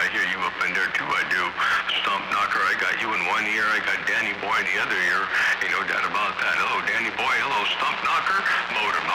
I hear you up in there too, I do. Stump Knocker, I got you in one ear, I got Danny Boy in the other ear. Ain't no doubt about that. Hello, Danny Boy. Hello, Stump Knocker. Motor